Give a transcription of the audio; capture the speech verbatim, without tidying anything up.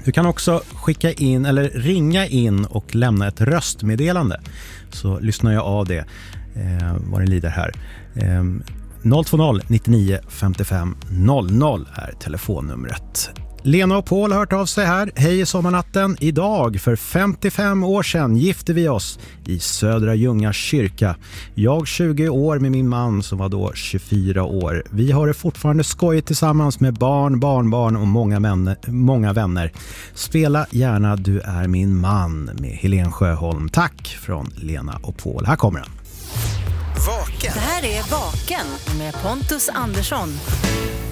Du kan också skicka in eller ringa in och lämna ett röstmeddelande. Så lyssnar jag av det eh, vad det lider här. Eh, noll två noll nittionio femtiofem noll noll är telefonnumret. Lena och Paul har hört av sig här. Hej i sommarnatten. Idag för femtiofem år sedan gifte vi oss i Södra Ljunga kyrka. Jag tjugo år med min man som var då tjugofyra år. Vi har det fortfarande skojigt tillsammans med barn, barnbarn och många, män, många vänner. Spela gärna Du är min man med Helen Sjöholm. Tack från Lena och Paul. Här kommer den. Vaken. Det här är Vaken med Pontus Andersson.